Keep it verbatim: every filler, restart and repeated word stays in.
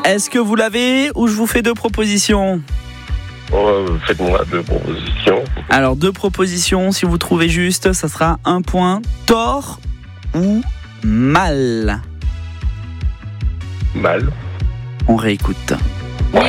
Est-ce que vous l'avez ou je vous fais deux propositions ? Oh, faites-moi deux propositions. Alors, deux propositions. Si vous trouvez juste, ça sera un point. Tort ou mal ? Mal. On réécoute. Miel